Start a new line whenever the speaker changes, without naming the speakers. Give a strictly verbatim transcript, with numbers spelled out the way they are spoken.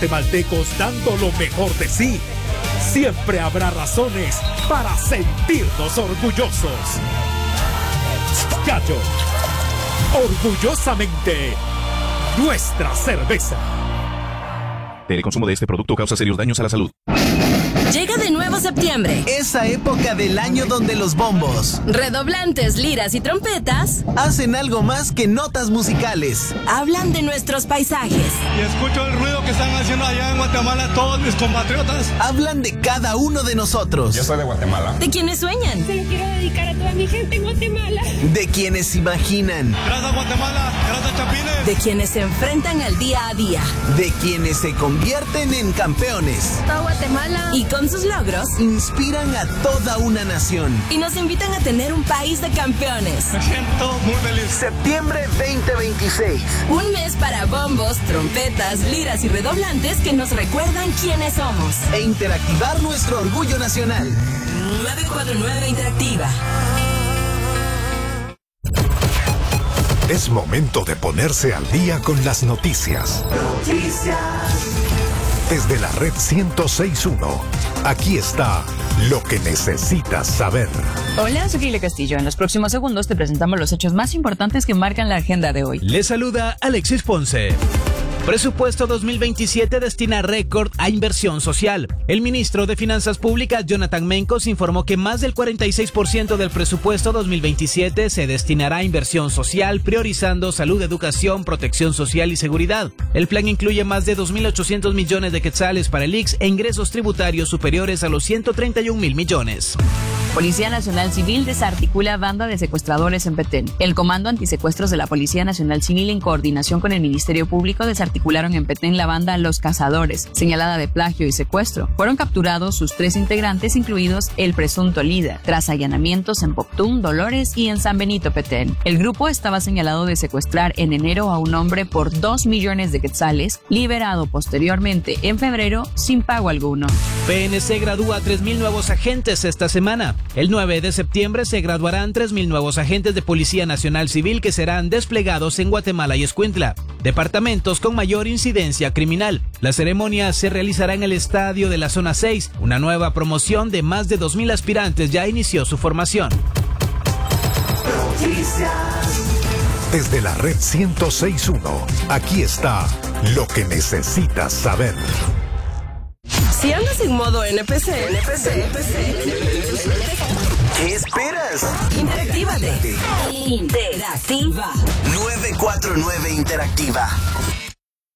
guatemaltecos dando lo mejor de sí, siempre habrá razones para sentirnos orgullosos. Gallo, orgullosamente nuestra cerveza.
El consumo de este producto causa serios daños a la salud.
Llega de nuevo septiembre.
Esa época del año donde los bombos,
redoblantes, liras y trompetas
hacen algo más que notas musicales.
Hablan de nuestros paisajes.
Y escucho el ruido que están haciendo allá en Guatemala todos mis compatriotas.
Hablan de cada uno de nosotros.
Yo soy de Guatemala.
De quienes sueñan.
Se lo quiero dedicar a toda mi gente en Guatemala.
De quienes imaginan.
Gracias Guatemala, gracias Chapines.
De quienes se enfrentan al día a día.
De quienes se convierten en campeones.
Toda Guatemala.
Y con sus logros
inspiran a toda una nación.
Y nos invitan a tener un país de campeones.
Me siento muy feliz.
Septiembre veinte veintiséis.
Un mes para bombos, trompetas, liras y redoblantes que nos recuerdan quiénes somos.
E interactivar nuestro orgullo nacional.
nueve cuatro nueve Interactiva.
Es momento de ponerse al día con las noticias.
Noticias.
Desde la red ciento seis punto uno, aquí está lo que necesitas saber.
Hola, soy Kile Castillo. En los próximos segundos te presentamos los hechos más importantes que marcan la agenda de hoy.
Les saluda Alexis Ponce. Presupuesto dos mil veintisiete destina récord a inversión social. El ministro de Finanzas Públicas, Jonathan Mencos, informó que más del cuarenta y seis por ciento del presupuesto dos mil veintisiete se destinará a inversión social, priorizando salud, educación, protección social y seguridad. El plan incluye más de dos mil ochocientos millones de quetzales para el I X e ingresos tributarios superiores a los ciento treinta y un mil millones.
Policía Nacional Civil desarticula banda de secuestradores en Petén. El Comando Antisecuestros de la Policía Nacional Civil, en coordinación con el Ministerio Público, desarticularon en Petén la banda Los Cazadores, señalada de plagio y secuestro. Fueron capturados sus tres integrantes, incluidos el presunto líder, tras allanamientos en Poctún, Dolores y en San Benito, Petén. El grupo estaba señalado de secuestrar en enero a un hombre por dos millones de quetzales, liberado posteriormente en febrero sin pago alguno.
P N C gradúa a tres mil nuevos agentes esta semana. El nueve de septiembre se graduarán tres mil nuevos agentes de Policía Nacional Civil que serán desplegados en Guatemala y Escuintla, departamentos con mayor incidencia criminal. La ceremonia se realizará en el estadio de la Zona seis. Una nueva promoción de más de dos mil aspirantes ya inició su formación.
Desde la red ciento seis punto uno, aquí está lo que necesitas saber.
Si andas en modo N P C, N P C, N P C,
¿qué esperas?
Interactívate. Interactiva.
nueve cuatro nueve Interactiva.